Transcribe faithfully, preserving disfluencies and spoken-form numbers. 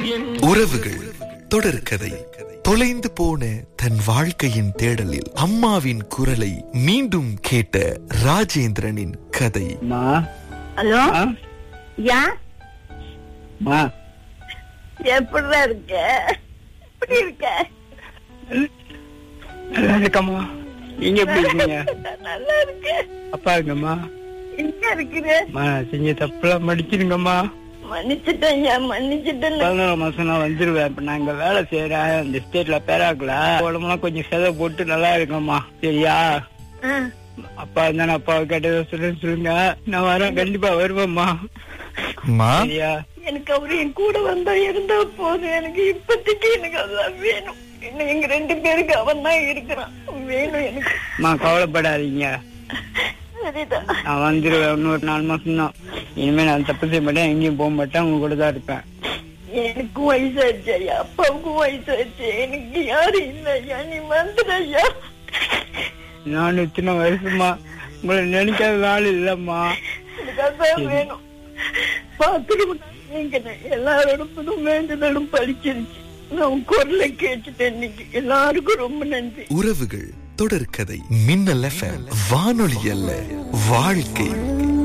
உறவுகள் தொடர்கதை. தொலைந்து போன தன் வாழ்க்கையின் தேடலில் அம்மாவின் குரலை மீண்டும் கேட்ட ராஜேந்திரனின் கதை. ஹலோ, யா மா, எப்படி இருக்க? எப்படி இருக்க? நல்லா இருக்கம்மா. நீங்க எப்படி இருக்கீங்க? நல்லா இருக்க. அப்பா இருக்கம்மா. எங்க இருக்கிற? மா, செஞ்ச தப்புலாம் மன்னிச்சிருங்கம்மா. மன்னிச்சுட்டேன் ஐயா, மன்னிச்சுட்டேன். பதினோரு மாசம் நான் வந்துருவேன். இப்ப நான் இங்க வேலை செய்யறேன் இந்த ஸ்டேட்ல பேராக்கல. உடம்புலாம் கொஞ்சம் செதை போட்டு நல்லா இருக்கம்மா. சரியா? ஆ, அப்பா இருந்தா அப்பாவை கேட்டதை சொல்ல சொல்லுங்க. நான் வரேன், கண்டிப்பா வருவேம்மா. சரியா? எனக்கு அவரு என் கூட வந்தா இருந்தா போதும். எனக்கு இப்போதைக்கு எனக்கு அதான் வேணும். இன்னும் எங்க ரெண்டு பேருக்கு அவன் தான் இருக்கிறான். வேணும் எனக்கு. அம்மா, கவலைப்படாதீங்க. சரிதான். நான் வந்துருவேன். இன்னொரு நாலு மாசம் தான். இனிமே நான் தப்பு செய்ய மாட்டேன், எங்கேயும் போக மாட்டேன். உங்க கூட தான் இருப்பேன். எனக்கும் வயசாச்சு ஐயா, அப்பாவுக்கும் வயசாச்சு. எனக்கு யாரும் இல்லை ஐயா. நீ வந்துடு ஐயா. நானும் சின்ன வயசுமா உங்களை நினைக்காத நாள் இல்லம்மா. எனக்கு அதான் வேணும். பாத்துருவோம். நீங்க எல்லாரோடும் வேண்டுதலும் பழிச்சிருச்சு. நான் குரலை கேட்டுட்டேன் இன்னைக்கு. எல்லாருக்கும் ரொம்ப நன்றி. உறவுகள் தொடர்கதை. மின்னல் எஃப்எம், வானொலி அல்ல வாழ்க்கை.